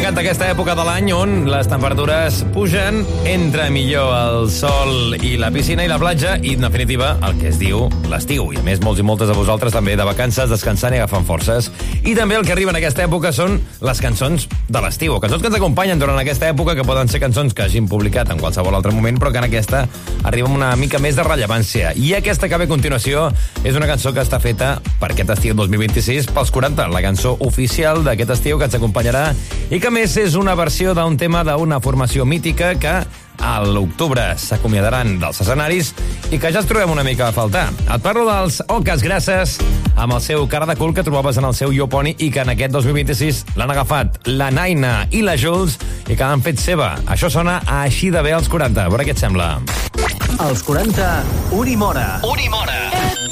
m'encanta aquesta època de l'any on les temperatures pugen, entra millor el sol i la piscina i la platja i, en definitiva, el que es diu l'estiu. I, a més, molts i moltes de vosaltres també de vacances, descansant i agafant forces. I també el que arriba en aquesta època són les cançons de l'estiu. Cançons que ens acompanyen durant aquesta època, que poden ser cançons que hagin publicat en qualsevol altre moment, però que en aquesta arriba amb una mica més de rellevància. I aquesta que ve a continuació és una cançó que està feta per aquest estiu 2026 pels 40, la cançó oficial d'aquest estiu que ens acompanyarà i que, a més, és una versió d'un tema d'una formació mítica que a l'octubre s'acomiadaran dels escenaris i que ja ens trobem una mica a faltar. Et parlo dels Oques Grasses, amb el seu Cara de Cul que trobaves en el seu Yo Pony i que en aquest 2026 l'han agafat la Naina i la Jules i que l'han fet seva. Això sona així de bé als 40. A veure què et sembla. Als 40, Unimora. Unimora.